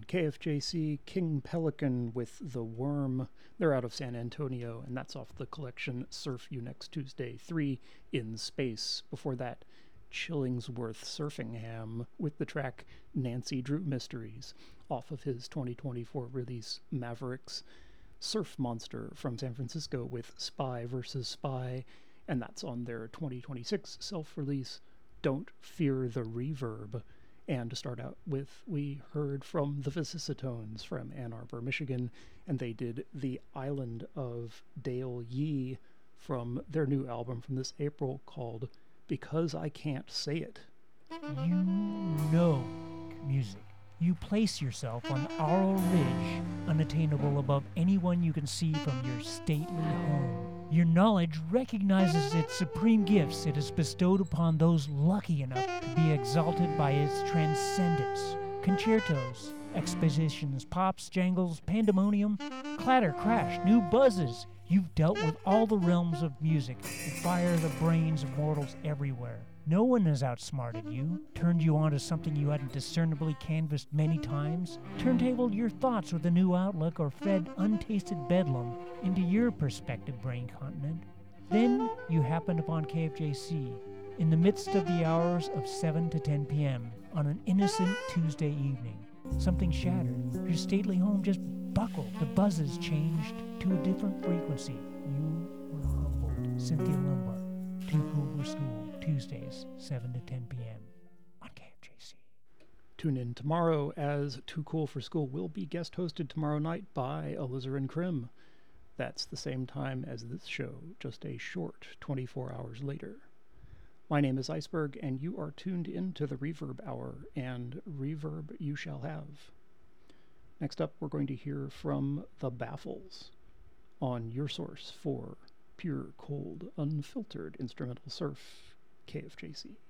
KFJC, King Pelican with The Worm. They're out of San Antonio, and that's off the collection Surf You Next Tuesday 3 in Space. Before that, Chillingsworth Surfingham with the track Nancy Drew Mysteries off of his 2024 release Mavericks. Surf Monster from San Francisco with Spy vs. Spy, and that's on their 2026 self-release Don't Fear the Reverb. And to start out with, we heard from the Vicissitones from Ann Arbor, Michigan, and they did The Island of Dale Yee from their new album from this April called Because I Can't Say It. You know music. You place yourself on Aural Ridge, unattainable above anyone you can see from your stately home. Your knowledge recognizes its supreme gifts it has bestowed upon those lucky enough to be exalted by its transcendence. Concertos, expositions, pops, jangles, pandemonium, clatter, crash, new buzzes. You've dealt with all the realms of music that fire the brains of mortals everywhere. No one has outsmarted you, turned you onto something you hadn't discernibly canvassed many times, turntabled your thoughts with a new outlook, or fed untasted bedlam into your perspective brain continent. Then you happened upon KFJC in the midst of the hours of 7 to 10 p.m. on an innocent Tuesday evening. Something shattered. Your stately home just buckled. The buzzes changed to a different frequency. You were humbled. Cynthia Lombard, Too Cool for School. Tuesdays, 7 to 10 p.m. on KFJC. Tune in tomorrow, as Too Cool for School will be guest hosted tomorrow night by Alizarin Krim. That's the same time as this show, just a short 24 hours later. My name is Iceberg, and you are tuned into the Reverb Hour, and Reverb you shall have. Next up, we're going to hear from The Baffles on your source for pure, cold, unfiltered instrumental surf, KFJC.